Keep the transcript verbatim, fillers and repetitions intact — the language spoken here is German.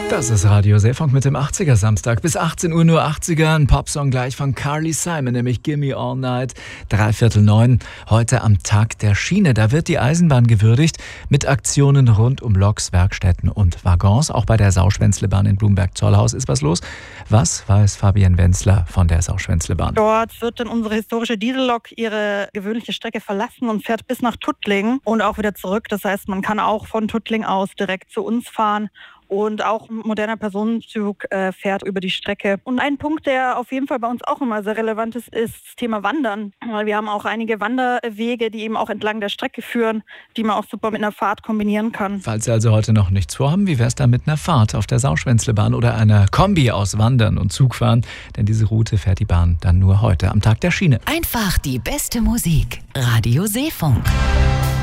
Das ist Radio Seefunk mit dem achtziger Samstag. Bis achtzehn Uhr nur achtziger, ein Popsong gleich von Carly Simon, nämlich Gimme All Night, dreiviertel neun. Heute am Tag der Schiene. Da wird die Eisenbahn gewürdigt mit Aktionen rund um Loks, Werkstätten und Waggons. Auch bei der Sauschwänzlebahn in Blumberg-Zollhaus ist was los. Was weiß Fabienne Wenzler von der Sauschwänzlebahn? Dort wird dann unsere historische Diesellok ihre gewöhnliche Strecke verlassen und fährt bis nach Tuttlingen und auch wieder zurück. Das heißt, man kann auch von Tuttlingen aus direkt zu uns fahren. Und auch ein moderner Personenzug äh, fährt über die Strecke. Und ein Punkt, der auf jeden Fall bei uns auch immer sehr relevant ist, ist das Thema Wandern. Weil wir haben auch einige Wanderwege, die eben auch entlang der Strecke führen, die man auch super mit einer Fahrt kombinieren kann. Falls Sie also heute noch nichts vorhaben, wie wäre es da mit einer Fahrt auf der Sauschwänzlebahn oder einer Kombi aus Wandern und Zugfahren? Denn diese Route fährt die Bahn dann nur heute am Tag der Schiene. Einfach die beste Musik. Radio Seefunk.